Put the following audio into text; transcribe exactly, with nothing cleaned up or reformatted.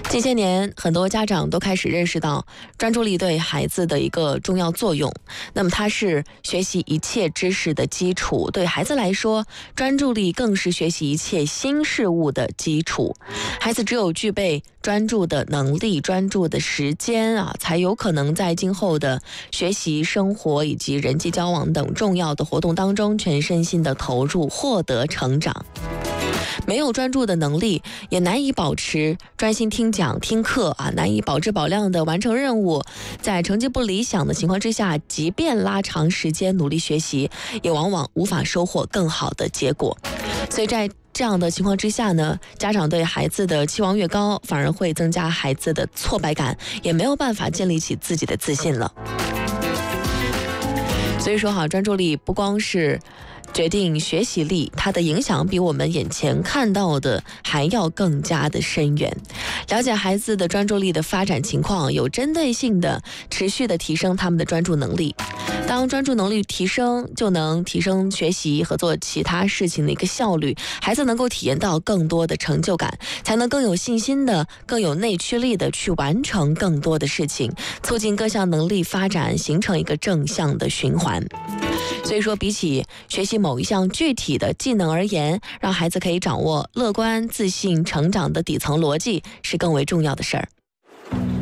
近些年，很多家长都开始认识到专注力对孩子的一个重要作用。那么，它是学习一切知识的基础。对孩子来说，专注力更是学习一切新事物的基础。孩子只有具备专注的能力、专注的时间啊，才有可能在今后的学习、生活以及人际交往等重要的活动当中，全身心的投入，获得成长。没有专注的能力，也难以保持专心听讲听课啊，难以保质保量的完成任务。在成绩不理想的情况之下，即便拉长时间努力学习，也往往无法收获更好的结果。所以在这样的情况之下呢，家长对孩子的期望越高，反而会增加孩子的挫败感，也没有办法建立起自己的自信了。所以说哈，专注力不光是决定学习力，它的影响比我们眼前看到的还要更加的深远。了解孩子的专注力的发展情况，有针对性的持续的提升他们的专注能力。当专注能力提升，就能提升学习和做其他事情的一个效率，孩子能够体验到更多的成就感，才能更有信心的、更有内驱力的去完成更多的事情，促进各项能力发展，形成一个正向的循环。所以说，比起学习某一项具体的技能而言，让孩子可以掌握乐观、自信、成长的底层逻辑，是更为重要的事儿。